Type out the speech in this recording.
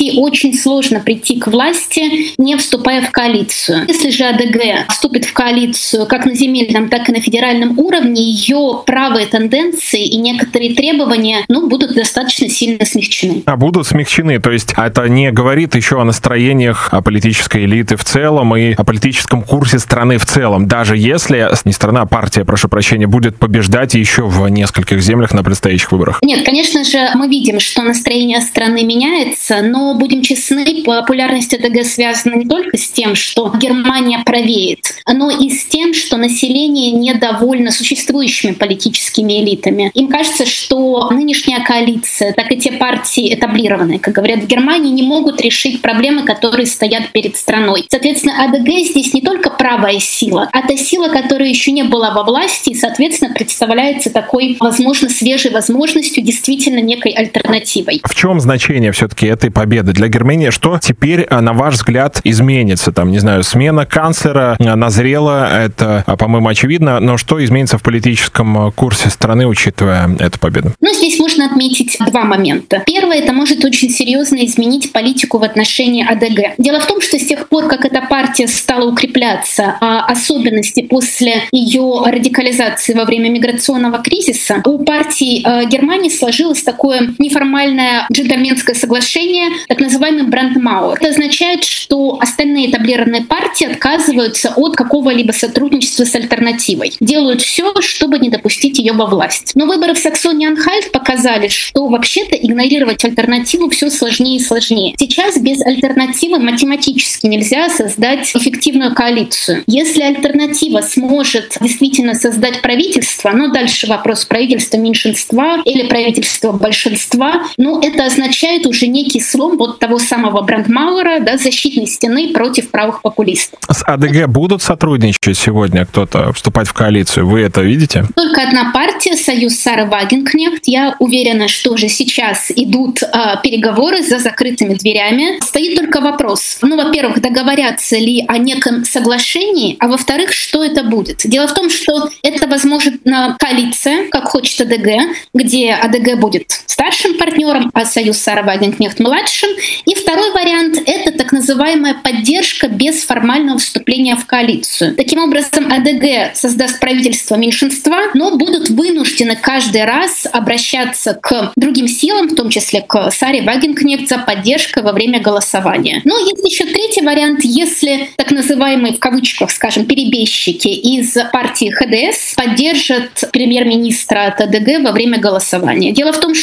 партии очень сложно прийти к власти, не вступая в коалицию. Если же АДГ вступит в коалицию как на земельном, так и на федеральном уровне, ее правые тенденции и некоторые требования будут достаточно сильно смягчены. Будут смягчены, то есть это не говорит еще о настроениях политической элиты в целом и о политическом курсе страны в целом, даже если не страна, а партия, прошу прощения, будет побеждать еще в нескольких землях на предстоящих выборах. Нет, конечно же, мы видим, что настроение страны меняется, но будем честны, популярность АДГ связана не только с тем, что Германия правеет, но и с тем, что население недовольно существующими политическими элитами. Им кажется, что нынешняя коалиция, так и те партии этаблированные, как говорят в Германии, не могут решить проблемы, которые стоят перед страной. Соответственно, АДГ здесь не только правая сила, а та сила, которая еще не была во власти, и, соответственно, представляется такой, возможно, свежей возможностью, действительно некой альтернативой. В чем значение все-таки этой победы для Германии? Что теперь, на ваш взгляд, изменится? Там, не знаю, смена канцлера назрела, это, по-моему, очевидно, но что изменится в политическом курсе страны, учитывая эту победу? Здесь можно отметить два момента. Первое, это может очень серьезно изменить политику в отношении АДГ. Дело в том, что с тех пор, как эта партия стала укрепляться, а особенности после ее радикализации во время миграционного кризиса, у партии Германии сложилось такое неформальное джентльменское соглашение, так называемый Брандмауэр. Это означает, что остальные этаблированные партии отказываются от какого-либо сотрудничества с альтернативой. Делают все, чтобы не допустить ее во власть. Но выборы в Саксонии-Анхальт показали, что вообще-то игнорировать альтернативу все сложнее и сложнее. Сейчас без альтернативы математически нельзя создать эффективную коалицию. Если альтернатива сможет действительно создать правительство, но дальше вопрос правительства меньшинства или правительства большинства, это означает уже некий слом того самого Брандмауэра, защитной стены против правых популистов. С АДГ будут сотрудничать сегодня кто-то, вступать в коалицию? Вы это видите? Только одна партия, Союз Сары Вагенкнехт. Я уверена, что уже сейчас идут переговоры за закрытыми дверями. Стоит только вопрос. Во-первых, договорятся ли о неком соглашении, а во-вторых, что это будет? Дело в том, что это, возможно, коалиция, как хочет АДГ, где АДГ будет старшим партнером, а Союз Сары Вагенкнехт младшим. И второй вариант — это так называемая поддержка без формального вступления в коалицию. Таким образом, АДГ создаст правительство меньшинства, но будут вынуждены каждый раз обращаться к другим силам, в том числе к Саре Вагенкнехт, за поддержкой во время голосования. Но есть еще третий вариант, если так называемые, в кавычках, скажем, перебежчики из партии ХДС поддержат премьер-министра от АДГ во время голосования. Дело в том,